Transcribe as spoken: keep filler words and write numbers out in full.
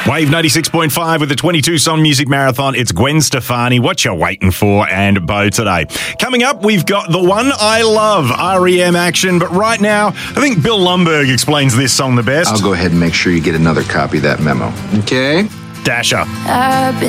Wave ninety-six point five with the twenty-two song music marathon. It's Gwen Stefani, What You Waiting For, and Bo today. Coming up, we've got The One I Love, R E M action. But right now, I think Bill Lumberg explains this song the best. I'll go ahead and make sure you get another copy of that memo. Okay? Dasher. I've been